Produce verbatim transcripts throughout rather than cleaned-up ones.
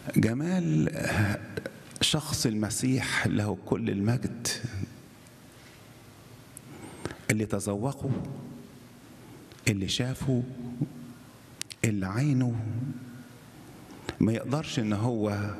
جمال شخص المسيح له كل المجد، اللي تذوقه، اللي شافه، اللي عينه ما يقدرش ان هو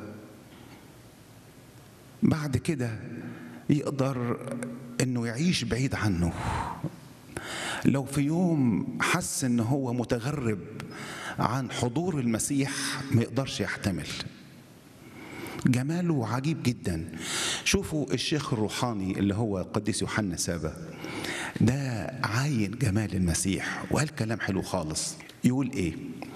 بعد كده يقدر انه يعيش بعيد عنه. لو في يوم حس ان هو متغرب عن حضور المسيح ما يقدرش يحتمل. جماله عجيب جدا. شوفوا الشيخ الروحاني اللي هو القديس يوحنا سابا، ده عاين جمال المسيح وقال كلام حلو خالص. يقول ايه؟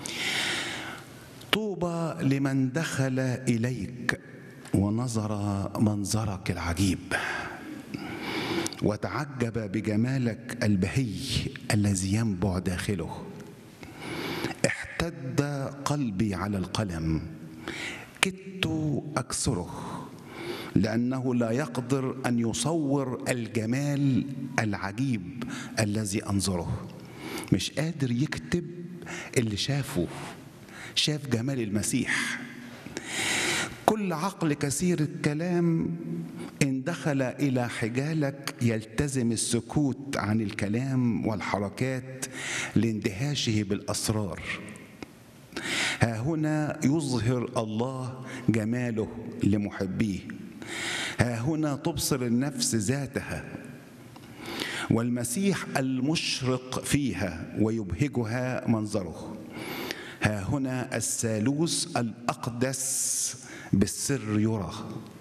طوبى لمن دخل إليك ونظر منظرك العجيب وتعجب بجمالك البهي الذي ينبع داخله. احتد قلبي على القلم، كدت أكسره، لأنه لا يقدر أن يصور الجمال العجيب الذي أنظره. مش قادر يكتب اللي شافه، شاف جمال المسيح. كل عقل كثير الكلام إن دخل إلى حجالك يلتزم السكوت عن الكلام والحركات لاندهاشه بالأسرار. ها هنا يظهر الله جماله لمحبيه، ها هنا تبصر النفس ذاتها والمسيح المشرق فيها ويبهجها منظره. ها هنا الثالوث الأقدس بالسر يرى.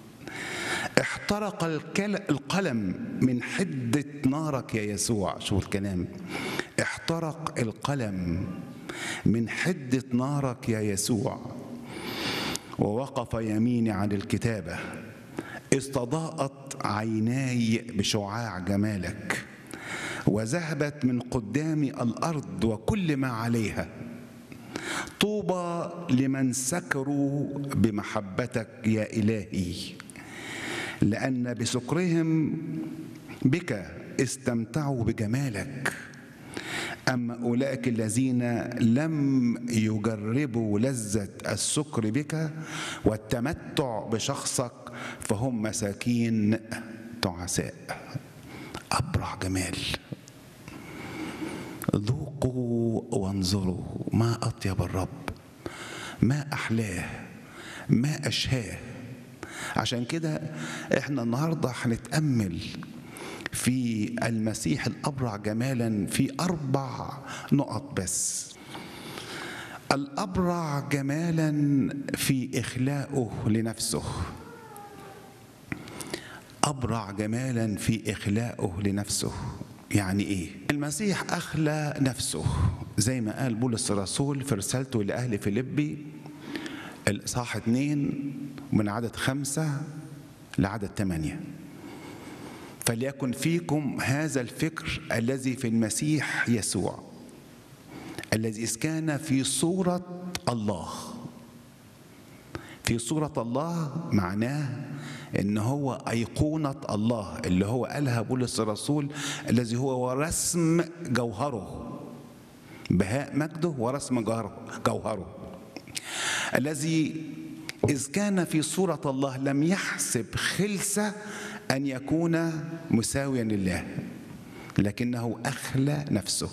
احترق القلم من حدة نارك يا يسوع. شوف الكلام، احترق القلم من حدة نارك يا يسوع، ووقف يميني عن الكتابة. استضاءت عيناي بشعاع جمالك، وذهبت من قدامي الأرض وكل ما عليها. طوبى لمن سكروا بمحبتك يا إلهي، لأن بسكرهم بك استمتعوا بجمالك. أما أولئك الذين لم يجربوا لذة السكر بك والتمتع بشخصك فهم مساكين تعساء. أبرع جمال. ذوقوا وانظروا ما أطيب الرب، ما أحلاه، ما أشهاه. عشان كده احنا النهاردة هنتأمل في المسيح الأبرع جمالا في أربع نقط بس. الأبرع جمالا في إخلاؤه لنفسه. أبرع جمالا في إخلاؤه لنفسه. يعني إيه؟ المسيح أخلى نفسه زي ما قال بولس الرسول في رسالته لأهل فيلبي الإصحاح اتنين من عدد خمسة لعدد ثمانية. فليكن فيكم هذا الفكر الذي في المسيح يسوع، الذي إذ كان في صورة الله. في صورة الله معناه إن هو أيقونة الله، اللي هو قالها بولس الرسول، الذي هو رسم جوهره، بهاء مجده ورسم جوهره. الذي إذ كان في صورة الله لم يحسب خلسة أن يكون مساويا لله، لكنه أخلى نفسه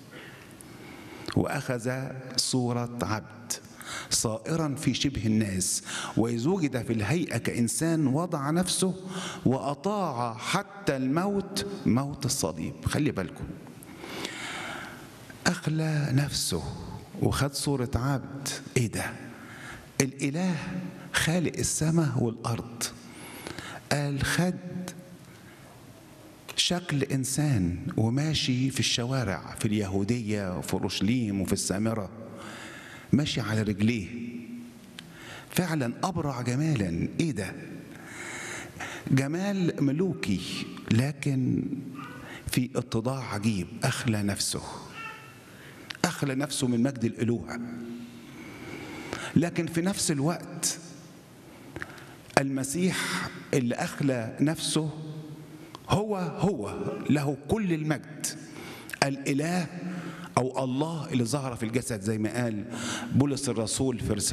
وأخذ صورة عبد صائرا في شبه الناس، وإذ وجد في الهيئة كإنسان وضع نفسه وأطاع حتى الموت، موت الصليب. خلي بالكم، أخلى نفسه وخد صورة عبد. إيه ده؟ الإله خالق السماء والأرض قال خد شكل إنسان وماشي في الشوارع في اليهودية وفي أورشليم وفي السامرة، ماشي على رجليه. فعلا أبرع جمالا. إيه ده؟ جمال ملوكي لكن في اتضاع عجيب. أخلى نفسه، أخلى نفسه من مجد الألوهة، لكن في نفس الوقت المسيح اللي أخلى نفسه هو هو له كل المجد، الإله أو الله اللي ظهر في الجسد، زي ما قال بولس الرسول في رسالة